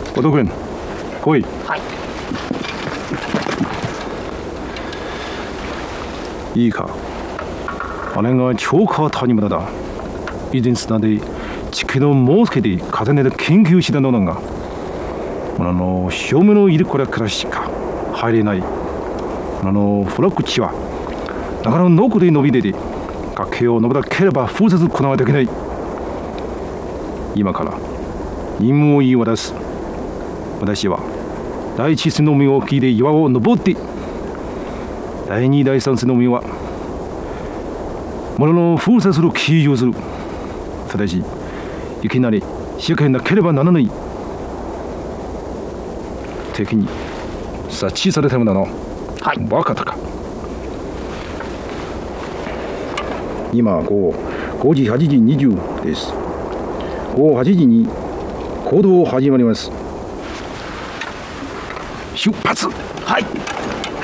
おとくん、来い。 はい。 いいか。姉が超過谷村だ。以前砂で地形のもうすけで重ねて研究したのだが、表面のいるこれからしか入れない。フラッグ地は、だからのこで伸び出て、崖を登らければ封鎖することができない。今から任務を言い渡す。私は第一線の海を聞いて岩を登って、第二第三線の海は物の封鎖する記事をする。ただしいきなり仕掛けなければならない。敵に察知されたものだな。 はい。 分かったか。今5時8時20です。午後8時に行動始まります。出発。 はい。